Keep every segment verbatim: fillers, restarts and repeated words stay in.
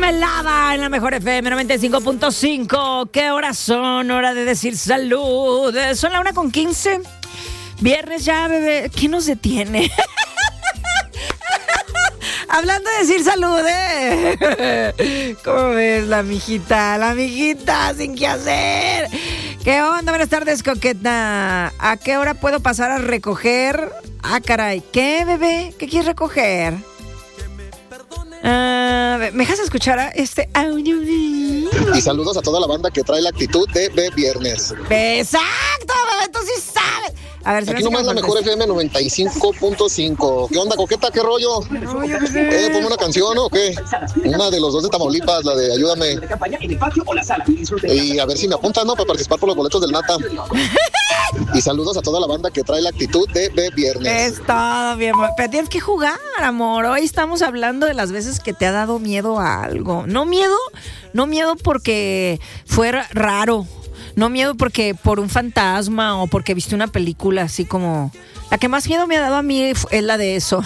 Desvelada en la mejor F M noventa y cinco punto cinco. ¿Qué horas son? Hora de decir salud. Son la una con quince. Viernes ya, bebé. ¿Qué nos detiene? Hablando de decir salud, ¿eh? ¿Cómo ves la mijita? La mijita sin qué hacer. ¿Qué onda? Buenas tardes, coqueta. ¿A qué hora puedo pasar a recoger? Ah, caray. ¿Qué, bebé? ¿Qué quieres recoger? Uh, ¿Me dejas escuchar este audio? Y saludos a toda la banda que trae la actitud de, de viernes. Exacto, bebé, tú sí sabes. A ver, si aquí nomás la mejor F M noventa y cinco punto cinco. ¿Qué onda, coqueta? ¿Qué rollo? Rollo, bebé. ¿Eh, ponme una canción o qué? Una de los dos de Tamaulipas, la de Ayúdame. Y a ver si me apuntan, ¿no? Para participar por los boletos del Nata. Y saludos a toda la banda que trae la actitud de, de viernes. Es todo, mi amor. Pero tienes que jugar, amor. Hoy estamos hablando de las veces que te ha dado miedo a algo. No miedo, no miedo porque fuera raro. No miedo porque por un fantasma o porque viste una película así como... La que más miedo me ha dado a mí es la de eso.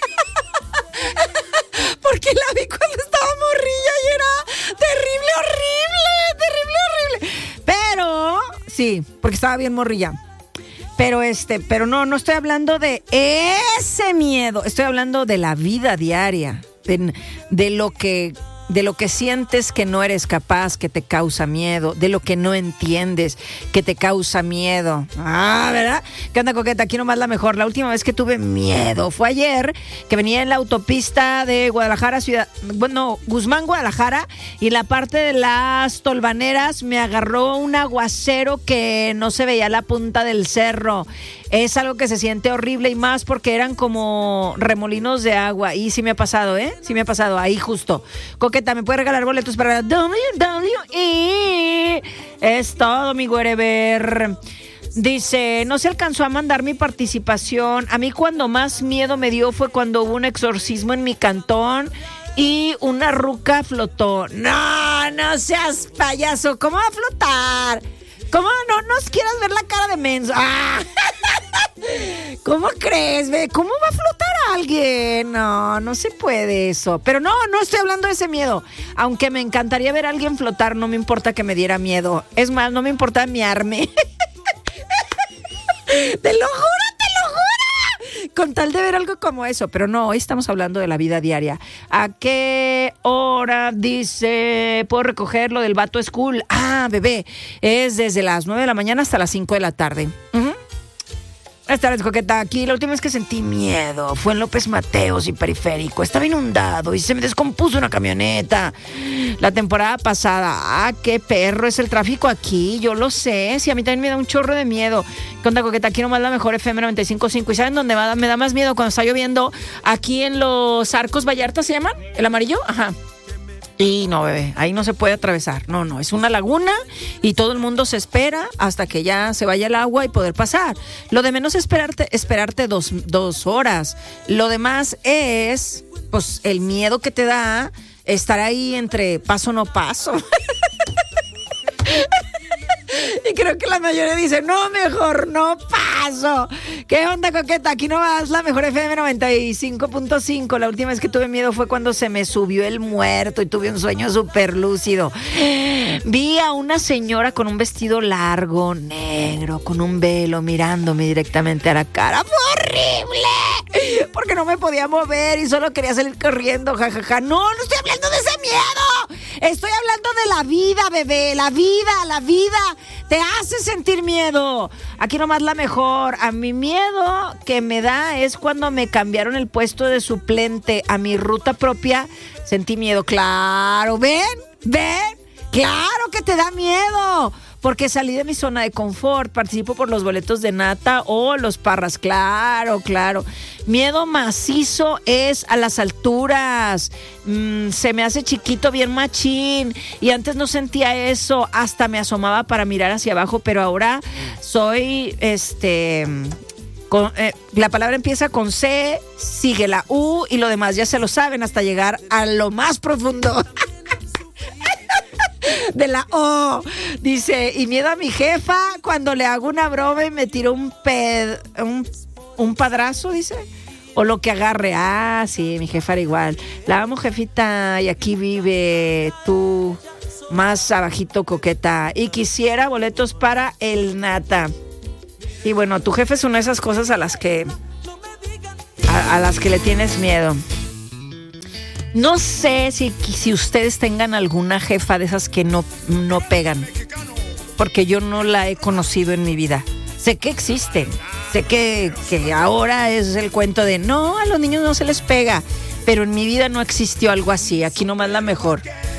Porque la vi cuando estaba morrilla y era terrible, horrible, terrible, horrible. Pero, sí, porque estaba bien morrilla. Pero este, pero no, no estoy hablando de ese miedo. Estoy hablando de la vida diaria. De, de lo que... de lo que sientes que no eres capaz, que te causa miedo, de lo que no entiendes, que te causa miedo. Ah, ¿verdad? ¿Qué onda, coqueta? Aquí nomás la mejor. La última vez que tuve miedo fue ayer, que venía en la autopista de Guadalajara, ciudad, bueno, Guzmán, Guadalajara, y la parte de las Tolvaneras me agarró un aguacero que no se veía la punta del cerro. Es algo que se siente horrible y más porque eran como remolinos de agua. Y sí me ha pasado, ¿eh? Sí me ha pasado, ahí justo. Coqueta, ¿me puede regalar boletos para W W E? Es todo, mi wherever. Dice, no se alcanzó a mandar mi participación. A mí cuando más miedo me dio fue cuando hubo un exorcismo en mi cantón y una ruca flotó. No, no seas payaso. ¿Cómo va a flotar? ¿Cómo no nos quieras ver la cara de menso? ¡Ah! ¿Cómo crees, ve? ¿Cómo va a flotar alguien? No, no se puede eso. Pero no, no estoy hablando de ese miedo. Aunque me encantaría ver a alguien flotar, no me importa que me diera miedo. Es más, no me importa miarme. Te lo juro, te lo juro. Con tal de ver algo como eso. Pero no, hoy estamos hablando de la vida diaria. ¿A qué hora dice puedo recoger lo del Vato School? Ah, bebé, es desde las nueve de la mañana hasta las cinco de la tarde. Uh-huh. Esta vez, coqueta, aquí la última vez que sentí miedo fue en López Mateos y Periférico. Estaba inundado y se me descompuso una camioneta la temporada pasada. Ah, qué perro es el tráfico aquí, yo lo sé. Sí, a mí también me da un chorro de miedo. ¿Qué onda, coqueta? Aquí nomás la mejor F M noventa y cinco punto cinco. ¿Y saben dónde me da, me da más miedo? Cuando está lloviendo aquí en los Arcos Vallarta, ¿se llaman? ¿El amarillo? Ajá. Y no, bebé, ahí no se puede atravesar. No, no, es una laguna y todo el mundo se espera hasta que ya se vaya el agua y poder pasar. Lo de menos es esperarte, esperarte dos, dos horas. Lo demás es, pues, el miedo que te da estar ahí entre paso no paso. Y creo que la mayoría dice, no, mejor no paso. ¿Qué onda, coqueta? Aquí no vas, la mejor F M noventa y cinco punto cinco. La última vez que tuve miedo fue cuando se me subió el muerto y tuve un sueño súper lúcido. Vi a una señora con un vestido largo, negro, con un velo, mirándome directamente a la cara. ¡Fue horrible! Porque no me podía mover y solo quería salir corriendo, jajaja. Ja, ja. No, no estoy hablando de ese miedo. Estoy hablando de la vida, bebé. La vida, la vida te hace sentir miedo. Aquí nomás la mejor. A mi miedo que me da es cuando me cambiaron el puesto de suplente a mi ruta propia. Sentí miedo, claro. ¿Ven? ¿Ven? Claro que te da miedo. Porque salí de mi zona de confort, participo por los boletos de Nata o los Parras, claro, claro. Miedo macizo es a las alturas, mm, se me hace chiquito bien machín y antes no sentía eso, hasta me asomaba para mirar hacia abajo, pero ahora soy, este... Con, eh, la palabra empieza con C, sigue la U y lo demás ya se lo saben hasta llegar a lo más profundo. De la O. Dice, y miedo a mi jefa cuando le hago una broma y me tiro un ped, un, un padrazo, dice. O lo que agarre. Ah, sí, mi jefa era igual. La amo, jefita, y aquí vive tú, más abajito, coqueta. Y quisiera boletos para el Nata. Y bueno, tu jefe es una de esas cosas a las que a, a las que le tienes miedo. No sé si, si ustedes tengan alguna jefa de esas que no, no pegan, porque yo no la he conocido en mi vida. Sé que existen, sé que, que ahora es el cuento de no, a los niños no se les pega, pero en mi vida no existió algo así. Aquí nomás la mejor.